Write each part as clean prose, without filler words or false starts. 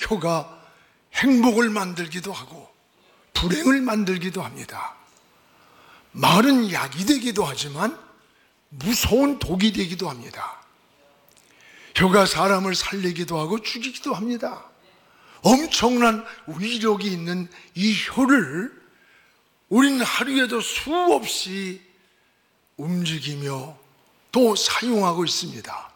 혀가 행복을 만들기도 하고 불행을 만들기도 합니다. 말은 약이 되기도 하지만 무서운 독이 되기도 합니다. 혀가 사람을 살리기도 하고 죽이기도 합니다. 엄청난 위력이 있는 이 혀를 우리는 하루에도 수없이 움직이며 또 사용하고 있습니다.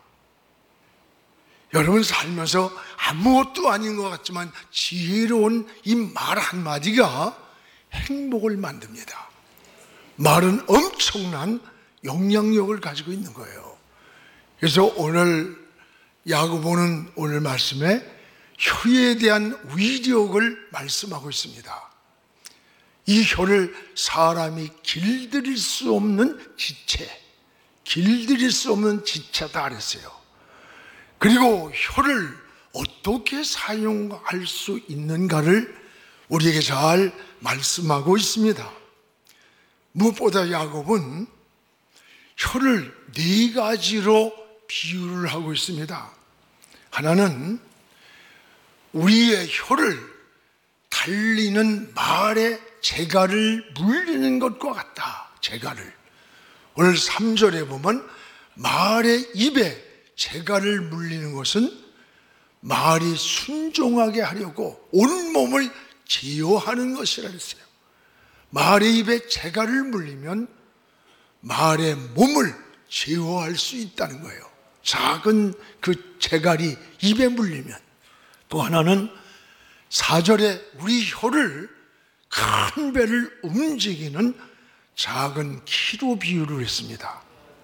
여러분 살면서 아무것도 아닌 것 같지만 지혜로운 이 말 한마디가 행복을 만듭니다. 말은 엄청난 영향력을 가지고 있는 거예요. 그래서 오늘 야고보는 오늘 말씀에 혀에 대한 위력을 말씀하고 있습니다. 이 혀를 사람이 길들일 수 없는 지체, 길들일 수 없는 지체다 그랬어요. 그리고 혀를 어떻게 사용할 수 있는가를 우리에게 잘 말씀하고 있습니다. 무엇보다 야곱은 혀를 네 가지로 비유를 하고 있습니다. 하나는 우리의 혀를 달리는 말의 재갈을 물리는 것과 같다. 재갈을. 오늘 3절에 보면 말의 입에 재갈을 물리는 것은 말이 순종하게 하려고 온몸을 제어하는 것이라 했어요. 말의 입에 재갈을 물리면 말의 몸을 제어할 수 있다는 거예요. 작은 그 재갈이 입에 물리면. 또 하나는 4절에 우리 혀를 큰 배를 움직이는 작은 키로 비유를 했습니다.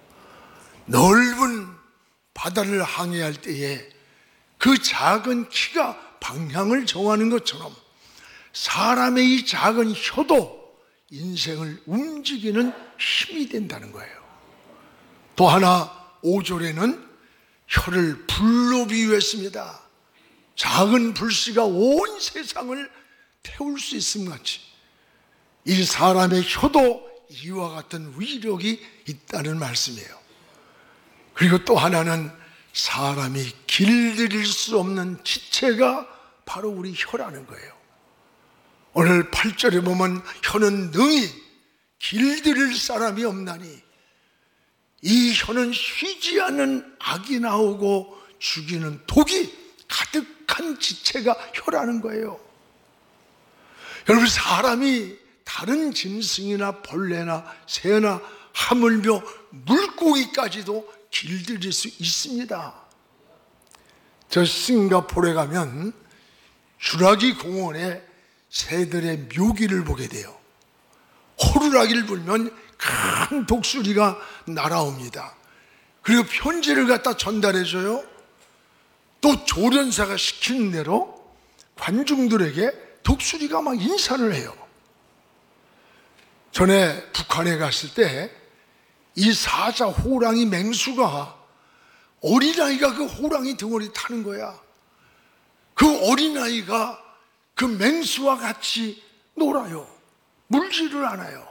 넓은 바다를 항해할 때에 그 작은 키가 방향을 정하는 것처럼 사람의 이 작은 혀도 인생을 움직이는 힘이 된다는 거예요. 또 하나 5절에는 혀를 불로 비유했습니다. 작은 불씨가 온 세상을 태울 수 있음 같이 이 사람의 혀도 이와 같은 위력이 있다는 말씀이에요. 그리고 또 하나는 사람이 길들일 수 없는 지체가 바로 우리 혀라는 거예요. 오늘 8절에 보면 혀는 능히 길들일 사람이 없나니 이 혀는 쉬지 않는 악이 나오고 죽이는 독이 가득한 지체가 혀라는 거예요. 여러분 사람이 다른 짐승이나 벌레나 새나 하물며 물고기까지도 길들일 수 있습니다. 저 싱가포르에 가면 주라기 공원에 새들의 묘기를 보게 돼요. 호루라기를 불면 큰 독수리가 날아옵니다. 그리고 편지를 갖다 전달해줘요. 또 조련사가 시키는 대로 관중들에게 독수리가 막 인사를 해요. 전에 북한에 갔을 때 이 사자 호랑이 맹수가 어린아이가 그 호랑이 덩어리 타는 거야. 그 어린아이가 그 맹수와 같이 놀아요. 물지를 않아요.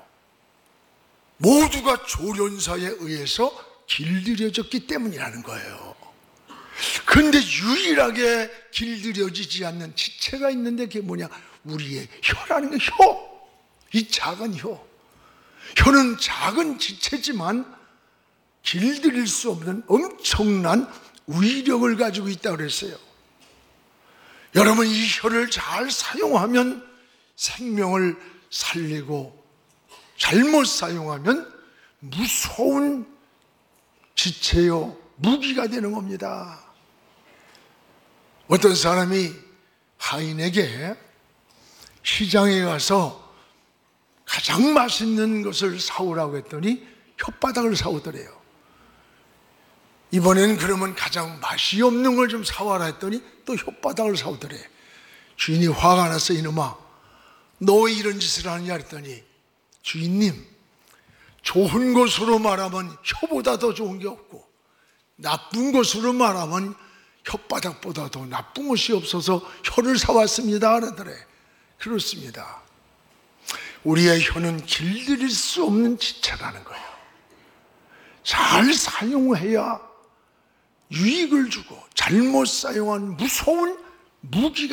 모두가 조련사에 의해서 길들여졌기 때문이라는 거예요. 그런데 유일하게 길들여지지 않는 지체가 있는데 그게 뭐냐? 우리의 혀라는 게 혀. 이 작은 혀. 혀는 작은 지체지만 길들일 수 없는 엄청난 위력을 가지고 있다고 그랬어요. 여러분 이 혀를 잘 사용하면 생명을 살리고 잘못 사용하면 무서운 지체요 무기가 되는 겁니다. 어떤 사람이 하인에게 시장에 가서 가장 맛있는 것을 사오라고 했더니 혓바닥을 사오더래요. 이번에는 그러면 가장 맛이 없는 걸 좀 사와라 했더니 또 혓바닥을 사오더래. 주인이 화가 나서 이놈아 너 왜 이런 짓을 하느냐 했더니 주인님 좋은 것으로 말하면 혀보다 더 좋은 게 없고 나쁜 것으로 말하면 혓바닥보다 더 나쁜 것이 없어서 혀를 사왔습니다 그러더래. 그렇습니다. 우리의 혀는 길들일 수 없는 지체라는 거예요. 잘 사용해야 유익을 주고 잘못 사용한 무서운 무기가